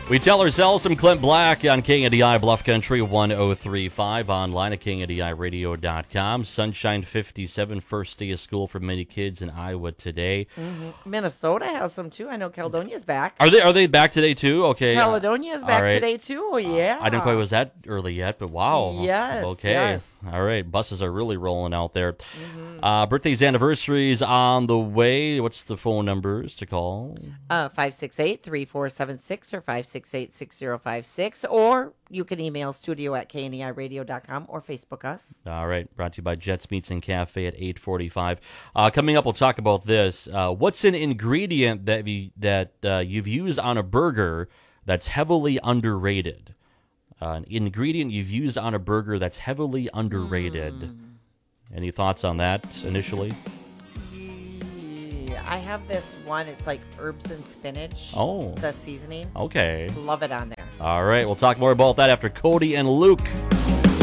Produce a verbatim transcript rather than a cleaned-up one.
We tell ourselves some Clint Black on K N D I Bluff Country one oh three point five, online at K N D I radio dot com. Sunshine fifty-seven, first day of school for many kids in Iowa today. Mm-hmm. Minnesota has some too. I know Caledonia's back. Are they Are they back today too? Okay. Caledonia's back right. today too. Oh, yeah. I didn't quite was that early yet, but wow. Yes. Okay. Yes. All right. Buses are really rolling out there. Mm-hmm. Uh, birthdays, anniversaries on the way. What's the phone numbers to call? Uh, five six eight, three four seven six or five six eight, six zero five six, or you can email studio at K N D I radio dot com or Facebook us. All right. Brought to you by Jets Meats and Cafe at eight forty-five. Uh, coming up, we'll talk about this. Uh, what's an ingredient that, you, that uh, you've used on a burger that's heavily underrated? Uh, an ingredient you've used on a burger that's heavily underrated. Mm. Any thoughts on that initially? Yeah, I have this one. It's like herbs and spinach. Oh. It's a seasoning. Okay. Love it on there. All right. We'll talk more about that after Cody and Luke.